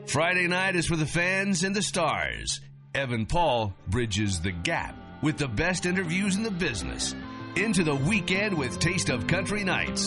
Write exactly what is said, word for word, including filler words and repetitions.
Friday night is for the fans and the stars. Evan Paul bridges the gap with the best interviews in the business. Into the weekend with Taste of Country Nights.